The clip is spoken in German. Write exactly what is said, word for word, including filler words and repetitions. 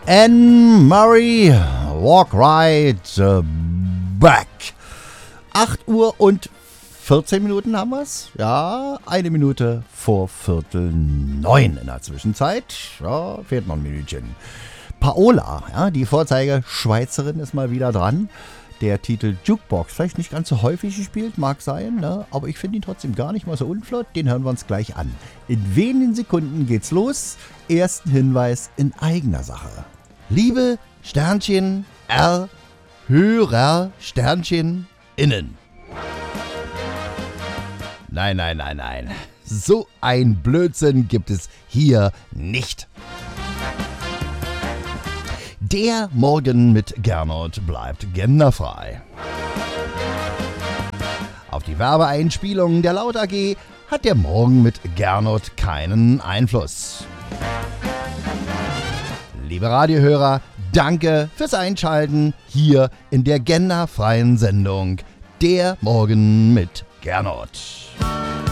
Anne Murray, Walk Right Back. acht Uhr und vierzehn Minuten haben wir's. Ja, eine Minute vor Viertel neun in der Zwischenzeit. Ja, fehlt noch ein Minütchen. Paola, ja, die Vorzeige-Schweizerin, ist mal wieder dran. Der Titel Jukebox, vielleicht nicht ganz so häufig gespielt, mag sein, ne? Aber ich finde ihn trotzdem gar nicht mal so unflott. Den hören wir uns gleich an. In wenigen Sekunden geht's los. Ersten Hinweis in eigener Sache. Liebe Sternchen R, Hörer Sternchen innen. Nein, nein, nein, nein. So ein Blödsinn gibt es hier nicht. Der Morgen mit Gernot bleibt genderfrei. Auf die Werbeeinspielungen der Laut A G hat der Morgen mit Gernot keinen Einfluss. Liebe Radiohörer, danke fürs Einschalten hier in der genderfreien Sendung Der Morgen mit Gernot.